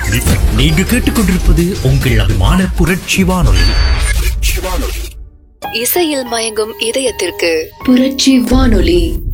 நீங்க கேட்டுக்கொண்டிருப்பது உங்கள் அபிமான புரட்சி வானொலி. இசையில் மயங்கும் இதயத்திற்கு புரட்சி வானொலி.